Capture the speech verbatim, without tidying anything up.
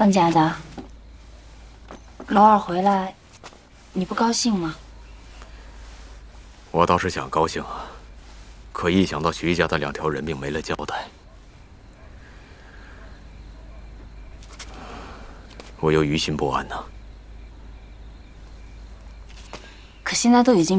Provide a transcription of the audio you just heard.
放假的，娄二回来，你不高兴吗？ 我倒是想高兴啊，可一想到徐家的两条人命没了交代，我又于心不安呐。 可现在都已经。